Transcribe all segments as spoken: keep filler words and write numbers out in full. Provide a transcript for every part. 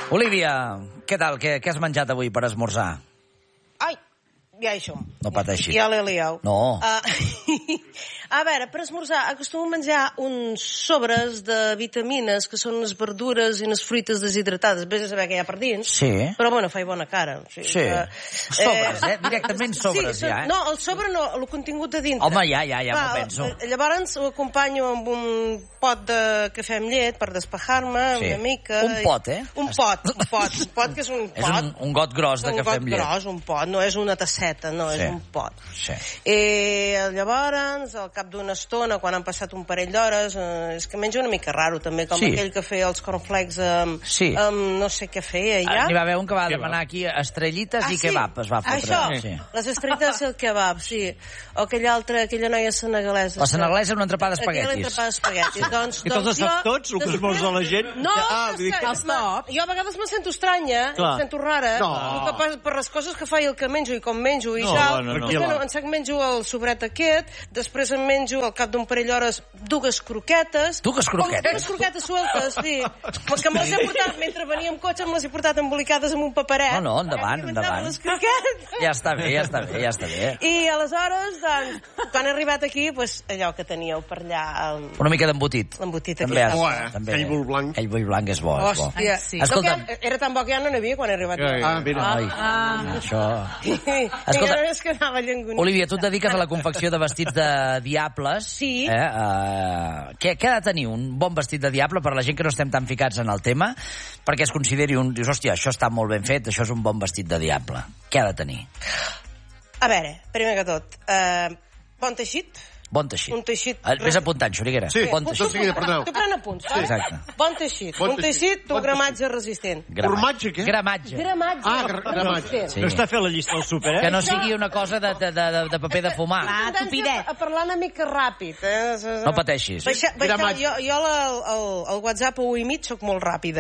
Olívia, què tal? Què, què has menjat avui per esmorzar? Ai, ja hi som. No pateixi. Ja l'he liat. No. Uh, a veure, per esmorzar acostumo a menjar uns sobres de vitamines, que són les verdures i les fruites deshidratades. Vés a saber què hi ha per dins. Sí. Però, bueno, fa bona cara. O sigui, Sí. Que, Sobres, eh? Directament sobres, sí, ja, eh? No, el sobre no, el contingut de dintre. Home, ja, ja, ja Va, m'ho penso. Llavors ho acompanyo amb un pot de cafè amb llet per despejar-me Sí. una mica. Un pot, eh? Un pot, un pot, un pot que és un pot. És un, un got gros de cafè amb llet. Un got gros, un pot, no és una tasseta, no, Sí. és un pot. Sí. I llavors, al cap d'una estona, quan han passat un parell d'hores, eh, és que menjo una mica raro, també, com Sí. aquell que feia els cornflakes amb, Sí. amb no sé què feia, ja. N'hi va haver un que va demanar aquí estrellites Ah, i sí? kebab, es va fotre. Això, Sí. les estrelles i el kebab, sí. O aquella altra, aquella noia senegalesa. La senegalesa en un entrepà d'espaguetis. Aquella entrepà d'espaguetis. Doncs, I tots els jo- tots, el que esmorza la gent? No, Ah, és vull dir que, que- els tops. Jo a vegades me sento estranya, Clar. em sento rara, No. el que passa per les coses que faig, el que menjo i com menjo i No, tal. no, no. Doncs, bueno, em sac menjo el sobret aquest, després em menjo al cap d'un parell d'hores dues croquetes. Dues croquetes? Unes croquetes sueltes, sí. Que me les he portat, mentre venia amb cotxe, me les he portat embolicades amb un paperet. No, no, endavant, Hem endavant. Les croquetes. Ja està bé, ja està bé, ja està bé. I aleshores, doncs, quan he arribat aquí, doncs, allò que teníeu per allà, el- Una mica d'embotit. l'embotit També, aquest. has- Bo, eh? també. Aquell bull blanc. Aquell bull blanc és bo, és bo. Hòstia, Ai, sí. Escolta'm. Escolta, era tan bo que ja no n'havia quan he arribat aquí. Ah, mira. Ai, això... Escolta, Escolta, és que anava llengonit. Olívia, tu et dediques a la confecció de vestits de diables. Sí. Eh? Uh, què, què ha de tenir un bon vestit de diable per a la gent que no estem tan ficats en el tema? Perquè es consideri un... Dius, hòstia, això està molt ben fet, això és un bon vestit de diable. Què ha de tenir? A veure, primer que tot, eh, bon teixit, Bon teixit. un teixit... Eh, Vés apuntant, Xuriguera. Sí. Bon Tu- teixit. tu- seguida, perdoneu. Tu pren apunts, Sí, vale? exacte. Bon teixit, Bon un teixit, teixit d'un bon gramatge resistent. Formatge, què? Gramatge. Gramatge Ah, gra- gramatge. resistent. Sí. No està fent la llista del súper, eh? Que no sigui una cosa de, de, de, de paper de fumar. Ah, Tendència tupidet. A parlar una mica ràpid, eh? No pateixis. Baixa, baixa, Gramatge. jo jo la, el, el WhatsApp a u i mig soc molt ràpida.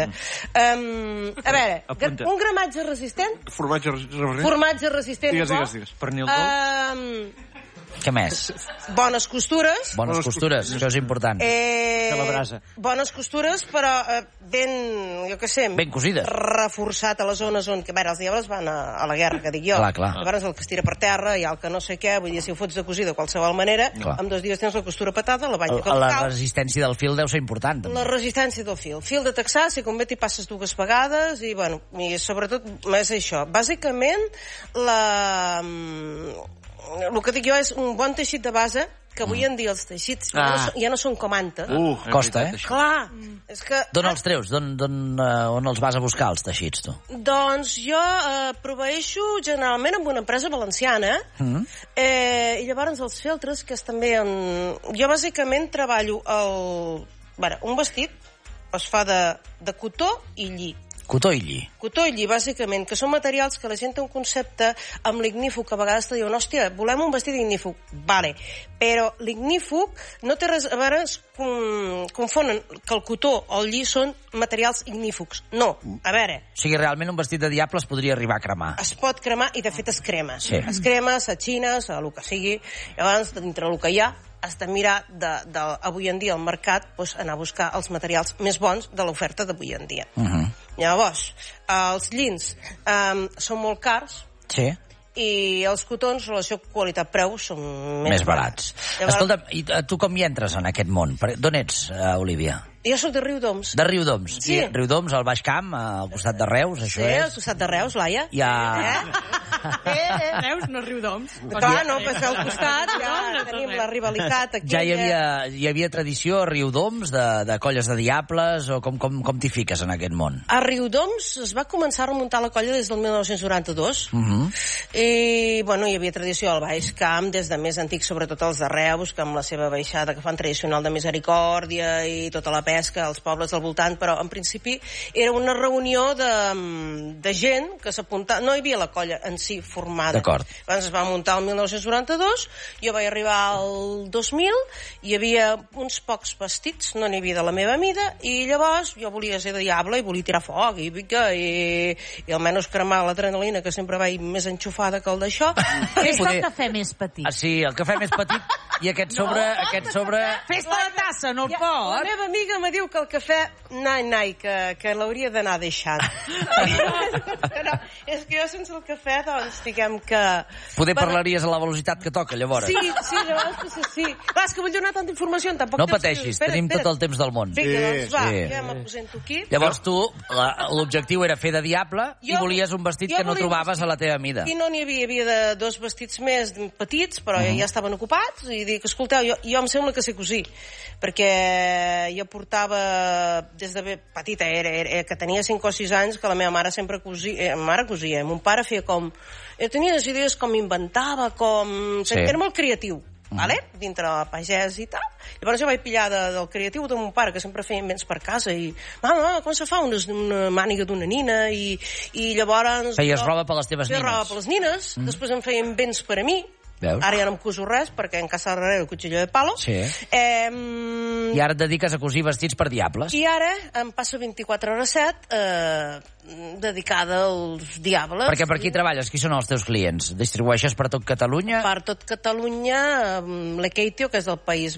Um, a veure, Apunta. un gramatge resistent, Formatge resistent. formatge resistent Digues, i bo, digues, digues. Pernil dolç. um, Què més? bones costures, Bones costures, això és important. eh, De la brasa. bones costures, però eh, ben, jo què sé, Ben cosides. reforçat a les zones on, que a veure, els diables van a, a la guerra, que dic jo. Clar, clar. Llavors el que es tira per terra i el que no sé què, vull dir, si ho fots de cosir de qualsevol manera, Clar. en dos dies tens la costura patada, la banya que La, la cal. resistència del fil deu ser important. També. La resistència del fil. Fil de texà, si convé t'hi passes dues vegades i, bueno, i sobretot és això. Bàsicament, la... el que dic jo és un bon teixit de base, que avui en dia els teixits ja, no, Ah. són- ja no són com antes. Uh, Costa, eh? Clar, és que... D'on els treus? D'on, d'on, uh, on els vas a buscar, els teixits, tu? Doncs jo eh, proveeixo generalment amb una empresa valenciana Mm. eh, i llavors els feltres, que és també en... Jo bàsicament treballo el... Bueno, un vestit es fa de, de cotó i lli. Cotó i lli. Cotó i lli, bàsicament, que són materials que la gent té un concepte amb l'ignífug, que a vegades te diuen, hòstia, volem un vestit ignífug. Vale, però l'ignífug no té res... A veure, es com, confonen que el cotó o el lli són materials ignífugs. No, a veure, O sigui, realment un vestit de diable es podria arribar a cremar. es pot cremar i de fet es crema. Sí. Es crema, s'atxines, el que sigui. Llavors, dintre el que hi ha, has de mirar de, de, avui en dia al mercat, doncs, anar a buscar els materials més bons de l'oferta d'avui en dia. Uh -huh. Llavors, els llins um, són molt cars Sí, i els cotons, relació qualitat-preu, són més, més barats. Llavors, Escolta, i eh, tu com hi entres en aquest món? Per- D'on ets, uh, Olívia? jo sóc de Riudoms. De Riudoms. Sí. I Riudoms, al Baix Camp, al costat de Reus, això Sí, al és... costat de Reus, Laia. Hi ha... Eh, eh. Reus no riu d'oms. Clar, no, perquè al costat ja tenim la rivalitat aquí. Ja hi havia, hi havia tradició a Riudoms de, de colles de diables, o com, com, com t'hi fiques en aquest món? A Riudoms es va començar a remuntar la colla des del mil nou-cents noranta-dos Uh -huh. i, bueno, hi havia tradició al Baix Camp des de més antics, sobretot els de Reus, que amb la seva baixada que fan tradicional de misericòrdia i tota la pesca, els pobles del voltant, però en principi era una reunió de, de gent que s'apuntava, no hi havia la colla en si sí, formada. D'acord. Abans es va muntar el mil nou-cents noranta-dos, jo vaig arribar al dos mil, hi havia uns pocs vestits, no n'hi havia de la meva mida, i llavors jo volia ser de diable i volia tirar foc, i, i, i almenys cremar l'adrenalina, que sempre vaig més enxufada que el d'això. Fes-te poder- el cafè més petit. Ah, sí, el cafè més petit i aquest sobre... No, aquest sobre... Fes-te la tassa, no el Ja, la pot. meva amiga me diu que el cafè, nai, nai, que, que l'hauria d'anar deixant. no, és que jo sense el cafè, doncs, diguem que... Poder parlaries a la velocitat que toca, llavors. Sí, sí, llavors sí, sí. Clar, és que vull donar tanta informació en tan poc No temps. pateixis, Espera, tenim espera. tot el temps del món. Vinga, doncs va, sí. ja me presento aquí. Llavors tu, la- l'objectiu era fer de diable i Jo- volies un vestit jo que no volia un trobaves vestit. a la teva mida. I no n'hi havia, hi havia de dos vestits més petits, però Mhm. uh -huh. ja estaven ocupats, i dic, escolteu, jo, jo em sembla que sé cosir, perquè jo portava, des de ben petita, era, era, que tenia cinc o sis anys, que la meva mare sempre cosia, eh, mare cosia, mon pare feia com... Jo tenia les idees com inventava, com... Sí. Era molt creatiu. Vale? Dintre la pagès i tal. Llavors jo vaig pillar de, del creatiu de mon pare, que sempre feia invents per casa, i mama, mama, com se fa una, una màniga d'una nina, i, i llavors... Feies jo- roba per les teves feia nines. roba per les nines, mm. després em feia invents per a mi. Veus? Ara ja no em coso res, perquè en casa darrere el cuchillo de palo. Sí. Eh, I ara et dediques a cosir vestits per diables. I ara em passo vint-i-quatre hores set eh, dedicada als diables. Perquè per qui treballes? Qui són els teus clients? Distribueixes per tot Catalunya? Per tot Catalunya, eh, l'Ekeitio, que és del País